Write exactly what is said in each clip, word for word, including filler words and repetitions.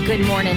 Good morning.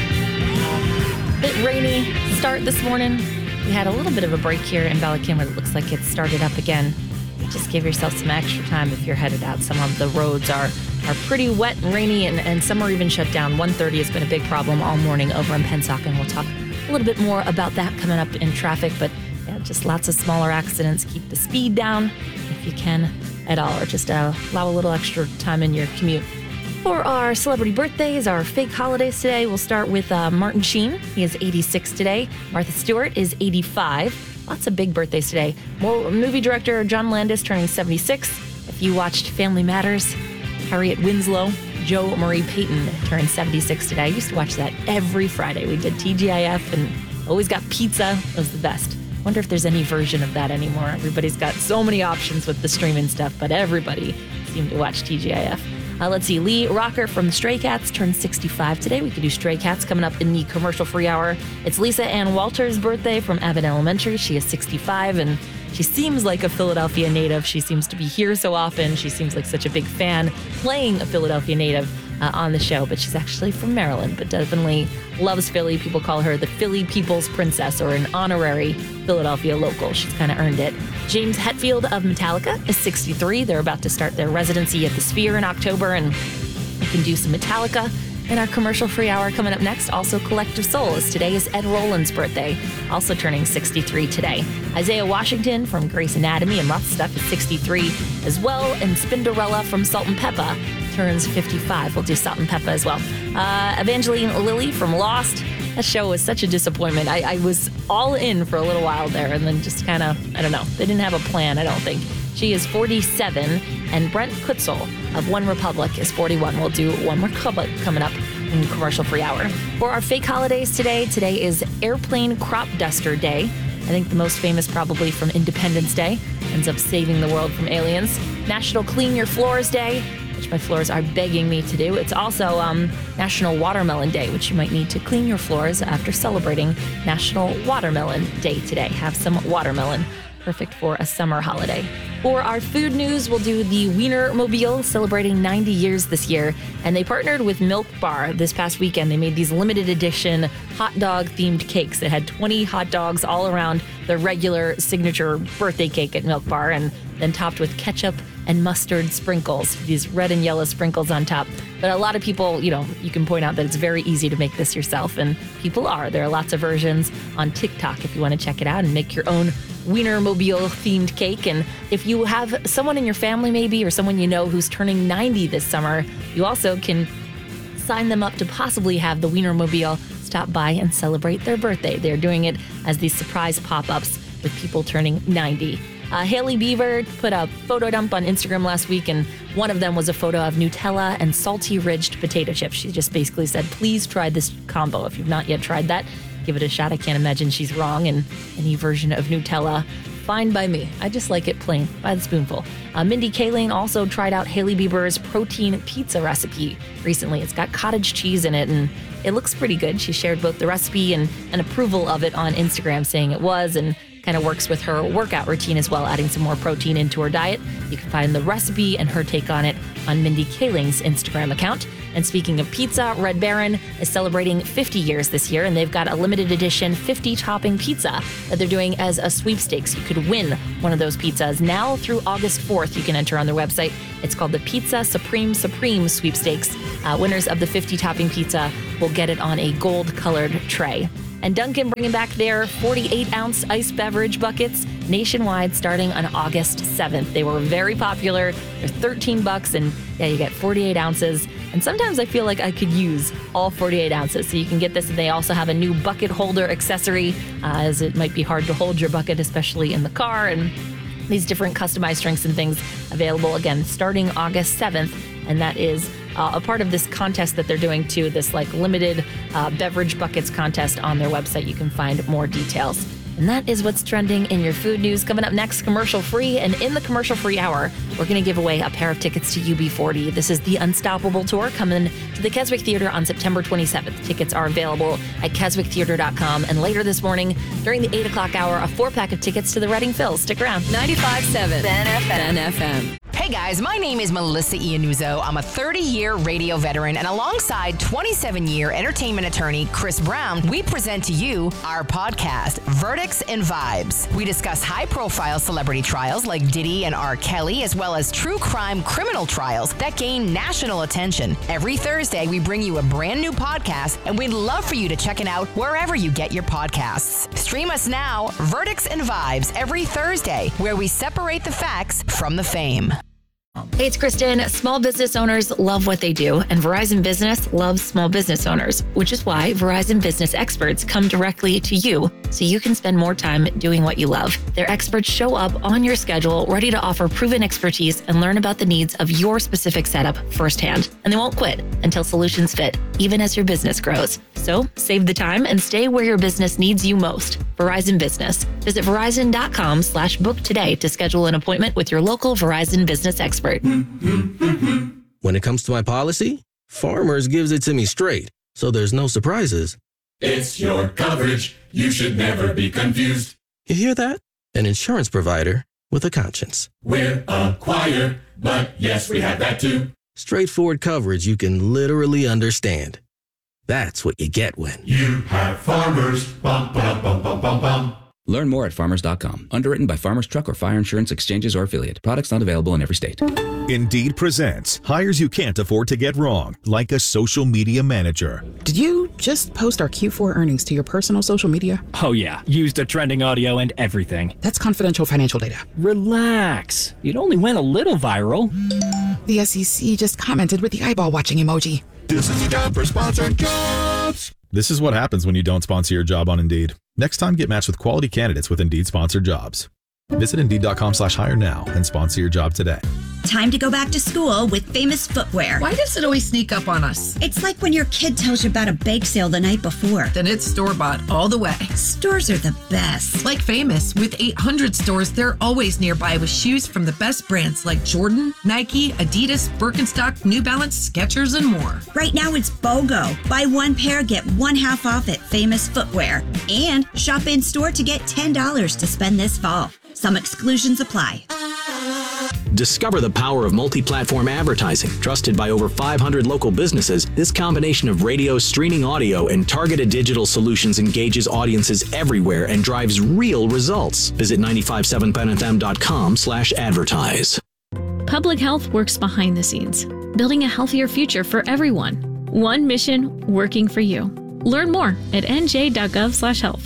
A bit rainy start this morning. We had a little bit of a break here in Bala Cynwyd. It looks like it's started up again. Just give yourself some extra time if you're headed out. Some of the roads are are pretty wet and rainy, and, and some are even shut down. one thirty has been a big problem all morning over in Pensacola, and we'll talk a little bit more about that coming up in traffic. But yeah, just lots of smaller accidents. Keep the speed down if you can at all, or just uh, allow a little extra time in your commute. For our celebrity birthdays, our fake holidays today, we'll start with uh, Martin Sheen. He is eighty-six today. Martha Stewart is eighty-five. Lots of big birthdays today. More movie director John Landis turning seventy-six. If you watched Family Matters, Harriet Winslow, Joe Marie Payton turned seventy-six today. I used to watch that every Friday. We did T G I F and always got pizza. It was the best. Wonder if there's any version of that anymore. Everybody's got so many options with the streaming stuff, but everybody seemed to watch T G I F. Uh, let's see, Lee Rocker from the Stray Cats turned sixty-five today. We could do Stray Cats coming up in the commercial-free hour. It's Lisa Ann Walters' birthday from Abbott Elementary. She is sixty-five, and she seems like a Philadelphia native. She seems to be here so often. She seems like such a big fan playing a Philadelphia native uh, on the show, but she's actually from Maryland, but definitely loves Philly. People call her the Philly People's Princess, or an honorary Philadelphia local. She's kind of earned it. James Hetfield of Metallica is sixty-three. They're about to start their residency at the Sphere in October, and you can do some Metallica in our commercial-free hour coming up next. Also, Collective Soul, as today is Ed Roland's birthday, also turning sixty-three today. Isaiah Washington from Grey's Anatomy and lots of stuff is sixty-three as well, and Spinderella from Salt and Peppa turns fifty-five. We'll do Salt and Peppa as well. Uh, Evangeline Lilly from Lost. That show was such a disappointment. I, I was all in for a little while there, and then just kind of, I don't know, they didn't have a plan, I don't think. She is forty-seven, and Brent Kutzel of One Republic is forty-one. We'll do One Republic coming up in Commercial Free Hour. For our fake holidays today, today is Airplane Crop Duster Day. I think the most famous probably from Independence Day. Ends up saving the world from aliens. National Clean Your Floors Day, which my floors are begging me to do. It's also um, National Watermelon Day, which you might need to clean your floors after celebrating National Watermelon Day today. Have some watermelon. Perfect for a summer holiday. For our food news, we'll do the Wienermobile, celebrating ninety years this year. And they partnered with Milk Bar this past weekend. They made these limited edition hot dog themed cakes. It had twenty hot dogs all around the regular signature birthday cake at Milk Bar, and then topped with ketchup and mustard sprinkles, these red and yellow sprinkles on top. But a lot of people, you know, you can point out that it's very easy to make this yourself, and people are. There are lots of versions on TikTok if you want to check it out and make your own Wienermobile themed cake. And if you have someone in your family maybe, or someone you know who's turning ninety this summer, you also can sign them up to possibly have the Wienermobile stop by and celebrate their birthday. They're doing it as these surprise pop-ups with people turning ninety. Uh, Hailey Bieber put a photo dump on Instagram last week, and one of them was a photo of Nutella and salty ridged potato chips. She just basically said, please try this combo. If you've not yet tried that, give it a shot. I can't imagine she's wrong, and any version of Nutella, fine by me. I just like it plain, by the spoonful. Uh, Mindy Kaling also tried out Hailey Bieber's protein pizza recipe recently. It's got cottage cheese in it, and it looks pretty good. She shared both the recipe and an approval of it on Instagram, saying it was, and kind of works with her workout routine as well, adding some more protein into her diet. You can find the recipe and her take on it on Mindy Kaling's Instagram account. And speaking of pizza, Red Baron is celebrating fifty years this year, and they've got a limited edition fifty topping pizza that they're doing as a sweepstakes. You could win one of those pizzas. Now through August fourth, you can enter on their website. It's called the Pizza Supreme Supreme Sweepstakes. Uh, winners of the fifty topping pizza will get it on a gold colored tray. And Dunkin' bringing back their forty-eight ounce ice beverage buckets nationwide starting on August seventh. They were very popular. They're thirteen bucks, and yeah, you get forty-eight ounces. And sometimes I feel like I could use all forty-eight ounces. So you can get this, and they also have a new bucket holder accessory, uh, as it might be hard to hold your bucket, especially in the car, and these different customized drinks and things available again starting August seventh. And that is uh, a part of this contest that they're doing too, this like limited uh, beverage buckets contest on their website. You can find more details. And that is what's trending in your food news. Coming up next, commercial free. And in the commercial free hour, we're going to give away a pair of tickets to U B forty. This is the Unstoppable Tour coming to the Keswick Theater on September twenty-seventh. Tickets are available at keswick theater dot com. And later this morning, during the eight o'clock hour, a four pack of tickets to the Reading Phils. Stick around. ninety-five point seven Ben F M. Ben F M. Hey guys, my name is Melissa Iannuzzo. I'm a thirty-year radio veteran, and alongside twenty-seven-year entertainment attorney Chris Brown, we present to you our podcast, Verdicts and Vibes. We discuss high-profile celebrity trials like Diddy and R. Kelly, as well as true crime criminal trials that gain national attention. Every Thursday, we bring you a brand new podcast, and we'd love for you to check it out wherever you get your podcasts. Stream us now, Verdicts and Vibes, every Thursday, where we separate the facts from the fame. Hey, it's Kristen. Small business owners love what they do, and Verizon Business loves small business owners, which is why Verizon Business experts come directly to you so you can spend more time doing what you love. Their experts show up on your schedule, ready to offer proven expertise and learn about the needs of your specific setup firsthand. And they won't quit until solutions fit, even as your business grows. So save the time and stay where your business needs you most. Verizon Business. Visit Verizon.com slash book today to schedule an appointment with your local Verizon Business expert. When it comes to my policy, Farmers gives it to me straight, so there's no surprises. It's your coverage. You should never be confused. You hear that? An insurance provider with a conscience. We're a choir, but yes, we have that too. Straightforward coverage you can literally understand. That's what you get when you have Farmers. Bum, bum, bum, bum, bum, bum. Learn more at farmers dot com. Underwritten by Farmers Truck or Fire Insurance Exchanges or Affiliate. Products not available in every state. Indeed presents hires you can't afford to get wrong, like a social media manager. Did you just post our Q four earnings to your personal social media? Oh yeah, used the trending audio and everything. That's confidential financial data. Relax. It only went a little viral. The S E C just commented with the eyeball watching emoji. This is a job for sponsored jobs. This is what happens when you don't sponsor your job on Indeed. Next time, get matched with quality candidates with Indeed sponsored jobs. Visit Indeed.com slash hire now and sponsor your job today. Time to go back to school with Famous Footwear. Why does it always sneak up on us? It's like when your kid tells you about a bake sale the night before. Then it's store-bought all the way. Stores are the best. Like Famous, with eight hundred stores, they're always nearby with shoes from the best brands like Jordan, Nike, Adidas, Birkenstock, New Balance, Skechers, and more. Right now it's BOGO. Buy one pair, get one half off at Famous Footwear. And shop in-store to get ten dollars to spend this fall. Some exclusions apply. Discover the power of multi-platform advertising. Trusted by over five hundred local businesses, this combination of radio, streaming audio, and targeted digital solutions engages audiences everywhere and drives real results. Visit nine five seven Ben F M dot com slash advertise. Public health works behind the scenes, building a healthier future for everyone. One mission working for you. Learn more at N J dot gov slash health.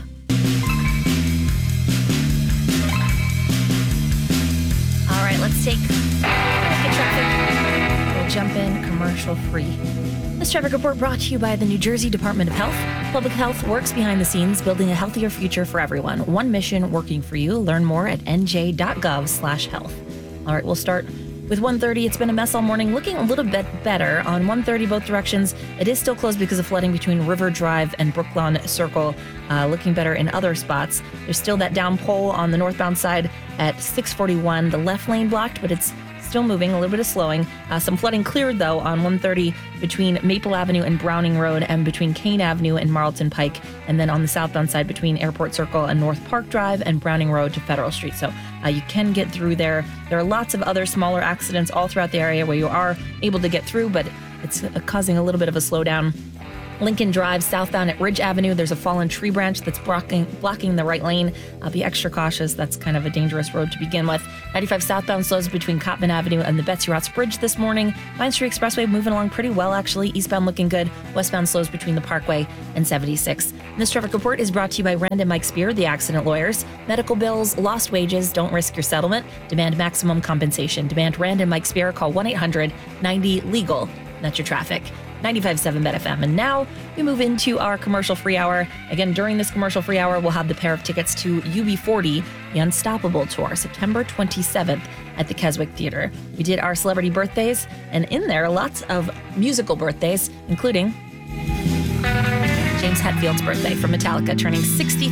All right, let's take a look at traffic. We'll jump in commercial free. This traffic report brought to you by the New Jersey Department of Health. Public health works behind the scenes, building a healthier future for everyone. One mission working for you. Learn more at N J dot gov slash health. All right, we'll start with one thirty. It's been a mess all morning. Looking a little bit better on one thirty both directions. It is still closed because of flooding between River Drive and Brooklawn Circle. Uh, looking better in other spots. There's still that down pole on the northbound side at six forty-one. The left lane blocked, but it's still moving, a little bit of slowing. Uh, some flooding cleared, though, on one thirty between Maple Avenue and Browning Road and between Kane Avenue and Marlton Pike. And then on the southbound side between Airport Circle and North Park Drive and Browning Road to Federal Street. So uh, you can get through there. There are lots of other smaller accidents all throughout the area where you are able to get through, but it's uh, causing a little bit of a slowdown. Lincoln Drive, southbound at Ridge Avenue, there's a fallen tree branch that's blocking blocking the right lane. Uh, be extra cautious. That's kind of a dangerous road to begin with. ninety-five southbound slows between Cotman Avenue and the Betsy Ross Bridge this morning. Vine Street Expressway moving along pretty well, actually. Eastbound looking good. Westbound slows between the Parkway and seventy-six. And this traffic report is brought to you by Rand and Mike Spear, the accident lawyers. Medical bills, lost wages, don't risk your settlement. Demand maximum compensation. Demand Rand and Mike Spear. Call one eight hundred ninety legal. That's your traffic. ninety-five point seven Bet F M. And now we move into our commercial free hour. Again, during this commercial free hour, we'll have the pair of tickets to U B forty, the Unstoppable Tour, September twenty-seventh at the Keswick Theater. We did our celebrity birthdays, and in there, lots of musical birthdays, including James Hetfield's birthday from Metallica, turning sixty.